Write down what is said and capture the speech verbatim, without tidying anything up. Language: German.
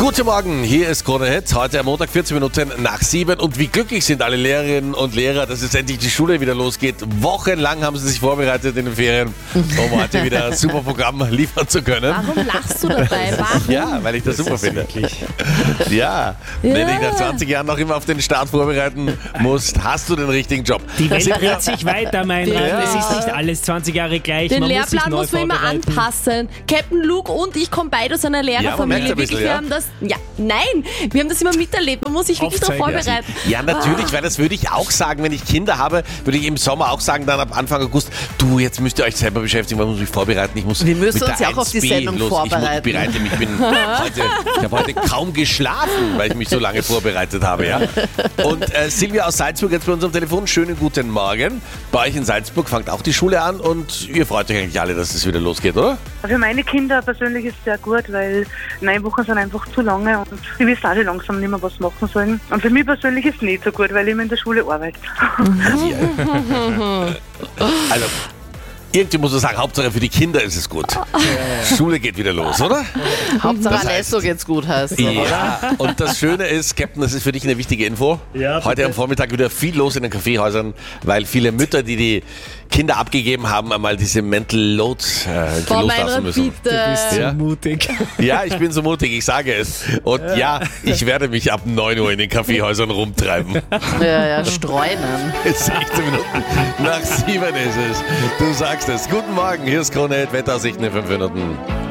Guten Morgen, hier ist Krone Hit. Heute am Montag, vierzehn Minuten nach sieben. Und wie glücklich sind alle Lehrerinnen und Lehrer, dass jetzt endlich die Schule wieder losgeht. Wochenlang haben sie sich vorbereitet in den Ferien, um heute wieder ein super Programm liefern zu können. Warum lachst du dabei? Warum? Ja, weil ich das, das super finde. Ja, ja, wenn ich nach zwanzig Jahren noch immer auf den Start vorbereiten musst, hast du den richtigen Job. Die Welt dreht sich weiter, mein Rat. Ja. Es ist nicht alles zwanzig Jahre gleich. Den man Lehrplan muss, muss man immer anpassen. Captain Luke und ich kommen beide aus einer Lehrerfamilie. Ja, wirklich, wir ja. haben das, ja, nein, wir haben das immer miterlebt. Man muss sich wirklich darauf vorbereiten. Ja, natürlich, weil das würde ich auch sagen, wenn ich Kinder habe, würde ich im Sommer auch sagen, dann ab Anfang August, du, jetzt müsst ihr euch selber beschäftigen, man muss mich vorbereiten. Ich muss wir müssen mit uns ja auch auf die Sendung los. vorbereiten. Ich bereite mich, ich bin heute, ich habe heute kaum geschlafen, weil ich mich so lange vorbereitet habe. Ja. Und äh, Silvia aus Salzburg jetzt bei uns am Telefon. Schönen guten Morgen. Bei euch in Salzburg fängt auch die Schule an und ihr freut euch eigentlich alle, dass es wieder losgeht, oder? Für meine Kinder persönlich ist es sehr gut, weil neun Wochen sind einfach zu lange und die wissen auch langsam nicht mehr, was machen sollen. Und für mich persönlich ist es nicht so gut, weil ich immer in der Schule arbeite. Also, irgendwie muss man sagen, Hauptsache für die Kinder ist es gut. Schule geht wieder los, oder? Hauptsache Das heißt- Alesso geht's gut, heißt es, oder? Ja, und das Schöne ist, Captain, das ist für dich eine wichtige Info. Ja, Heute bitte. am Vormittag wieder viel los in den Kaffeehäusern, weil viele Mütter, die die Kinder abgegeben haben, einmal diese Mental Load äh, Boah, loslassen meine müssen. Bitte. So Ja. mutig. Ja, ich bin so mutig, ich sage es. Und ja, ich werde mich ab neun Uhr in den Kaffeehäusern rumtreiben. Ja, ja, streunen. sechzehn Minuten nach sieben ist es. Du sagst es. Guten Morgen, hier ist Krone Hit, Wetteraussichten in fünf Minuten.